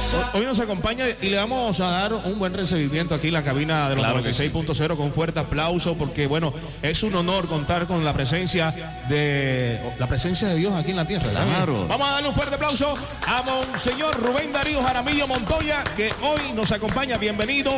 Hoy nos acompaña y le vamos a dar un buen recibimiento aquí en la cabina de los 96.0 con fuerte aplauso, porque bueno, es un honor contar con la presencia de Dios aquí en la tierra. Claro. Vamos a darle un fuerte aplauso a Monseñor Rubén Darío Jaramillo Montoya, que hoy nos acompaña. Bienvenido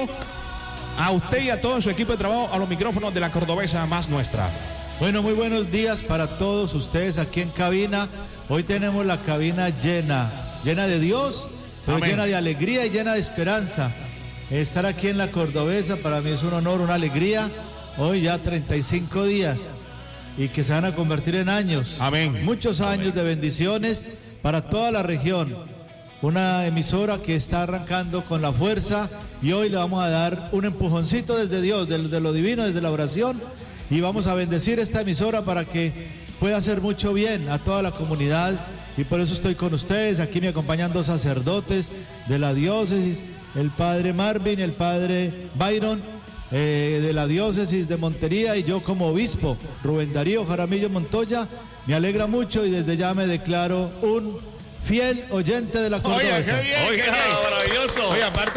a usted y a todo su equipo de trabajo a los micrófonos de la Cordobesa Más Nuestra. Bueno, muy buenos días para todos ustedes aquí en cabina. Hoy tenemos la cabina llena de Dios, pero amén, llena de alegría y llena de esperanza. Estar aquí en la Cordobesa para mí es un honor, una alegría. Hoy ya 35 días y que se van a convertir en años. Amén. Muchos años de bendiciones para toda la región. Una emisora que está arrancando con la fuerza y hoy le vamos a dar un empujoncito desde Dios, desde lo divino, desde la oración, y vamos a bendecir esta emisora para que pueda hacer mucho bien a toda la comunidad. Y por eso estoy con ustedes. Aquí me acompañan dos sacerdotes de la diócesis, el padre Marvin, el padre Byron, de la diócesis de Montería, y yo como obispo, Rubén Darío Jaramillo Montoya. Me alegra mucho y desde ya me declaro un fiel oyente de la Cordobesa. Oye, qué bien, Oiga, qué bien. maravilloso. Oye, aparte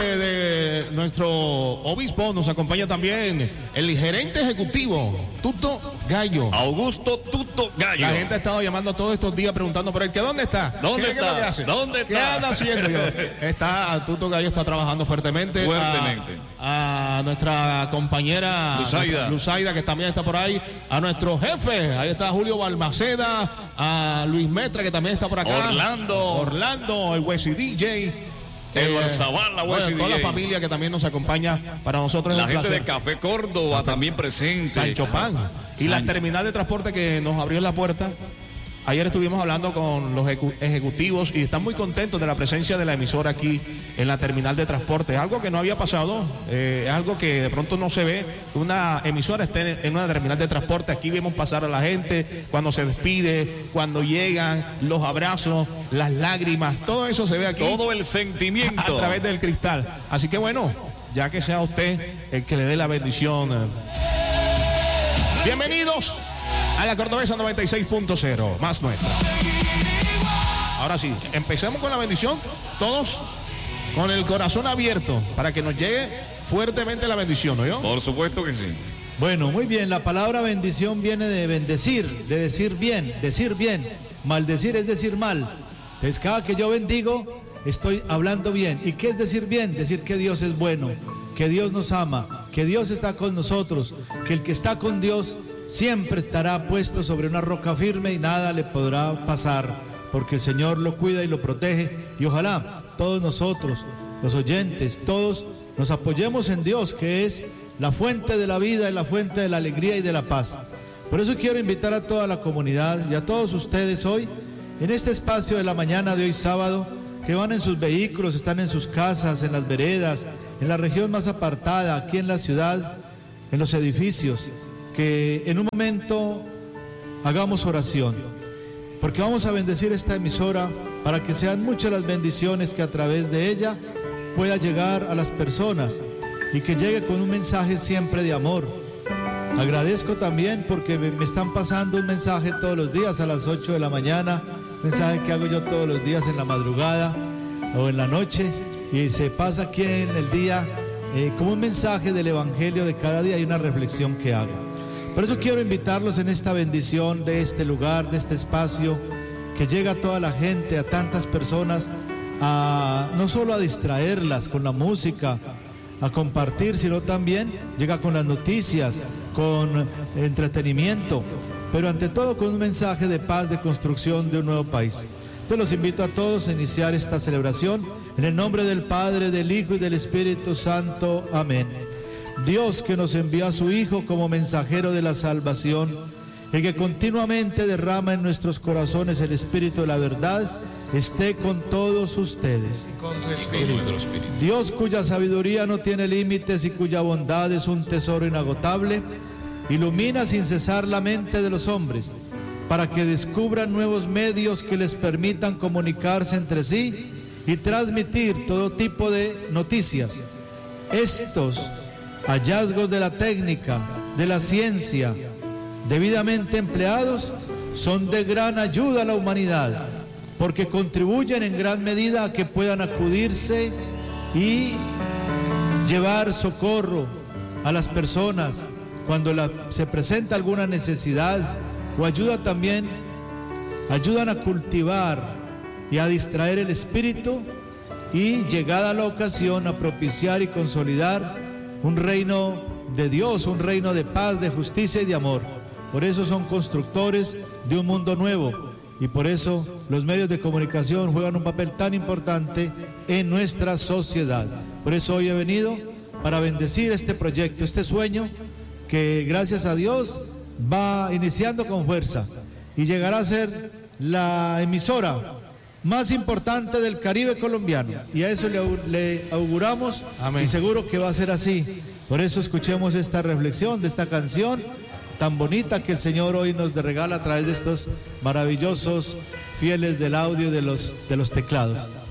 de nuestro obispo, nos acompaña también el gerente ejecutivo, Tuto Gallo. Augusto Tuto Gallo. La gente ha estado llamando todos estos días preguntando por él, ¿que dónde está? ¿Dónde ¿Qué está? es lo que hace? ¿Dónde ¿Qué está? anda haciendo? Tuto Gallo está trabajando fuertemente. Fuertemente. A nuestra compañera Luzaida, que también está por ahí. A nuestro jefe, ahí está Julio Balmaceda. A Luis Metra, que también está por acá. Orlando, el Wesy DJ. Eduardo Zavala, bueno, toda DJ. la familia que también nos acompaña para nosotros. La es un gente placer. de Café Córdoba también presente. Sancho Pan. Y la terminal de transporte que nos abrió la puerta. Ayer estuvimos hablando con los ejecutivos y están muy contentos de la presencia de la emisora aquí en la terminal de transporte. Es algo que no había pasado, es algo que de pronto no se ve. Una emisora esté en una terminal de transporte. Aquí vemos pasar a la gente cuando se despide, cuando llegan, los abrazos, las lágrimas, todo eso se ve aquí. Todo el sentimiento. A través del cristal. Así que bueno, ya que sea usted el que le dé la bendición. Bienvenidos a la Cordobesa 96.0, Más Nuestra. Ahora sí, empecemos con la bendición, todos con el corazón abierto, para que nos llegue fuertemente la bendición, ¿no yo? Por supuesto que sí. Bueno, muy bien, la palabra bendición viene de bendecir, de decir bien, maldecir es decir mal. Entonces cada que yo bendigo, estoy hablando bien. ¿Y qué es decir bien? Decir que Dios es bueno, que Dios nos ama, que Dios está con nosotros, que el que está con Dios siempre estará puesto sobre una roca firme y nada le podrá pasar, porque el Señor lo cuida y lo protege. Y ojalá todos nosotros, los oyentes, todos nos apoyemos en Dios, que es la fuente de la vida y la fuente de la alegría y de la paz. Por eso quiero invitar a toda la comunidad y a todos ustedes hoy, en este espacio de la mañana de hoy sábado, que van en sus vehículos, están en sus casas, en las veredas, en la región más apartada, aquí en la ciudad, en los edificios, que en un momento hagamos oración, porque vamos a bendecir esta emisora para que sean muchas las bendiciones que a través de ella pueda llegar a las personas y que llegue con un mensaje siempre de amor. Agradezco también porque me están pasando un mensaje todos los días a las 8 de la mañana, mensaje que hago yo todos los días en la madrugada o en la noche, y se pasa aquí en el día como un mensaje del evangelio de cada día y una reflexión que hago. Por eso quiero invitarlos en esta bendición de este lugar, de este espacio, que llega a toda la gente, a tantas personas, no solo a distraerlas con la música, a compartir, sino también llega con las noticias, con entretenimiento, pero ante todo con un mensaje de paz, de construcción de un nuevo país. Te los invito a todos a iniciar esta celebración en el nombre del Padre, del Hijo y del Espíritu Santo. Amén. Dios, que nos envía a su Hijo como mensajero de la salvación, el que continuamente derrama en nuestros corazones el Espíritu de la verdad, esté con todos ustedes. Con su espíritu. Dios, cuya sabiduría no tiene límites y cuya bondad es un tesoro inagotable, ilumina sin cesar la mente de los hombres, para que descubran nuevos medios que les permitan comunicarse entre sí y transmitir todo tipo de noticias. Estos hallazgos de la técnica, de la ciencia, debidamente empleados, son de gran ayuda a la humanidad. porque contribuyen en gran medida a que puedan acudirse y llevar socorro a las personas cuando se presenta alguna necesidad, o ayudan a cultivar y a distraer el espíritu, y llegada la ocasión a propiciar y consolidar un reino de Dios, un reino de paz, de justicia y de amor. Por eso son constructores de un mundo nuevo, y por eso los medios de comunicación juegan un papel tan importante en nuestra sociedad. Por eso hoy he venido para bendecir este proyecto, este sueño que gracias a Dios va iniciando con fuerza y llegará a ser la emisora más importante del Caribe colombiano, y a eso le auguramos. Amén. Y seguro que va a ser así. Por eso escuchemos esta reflexión de esta canción tan bonita que el Señor hoy nos regala a través de estos maravillosos fieles del audio de los teclados.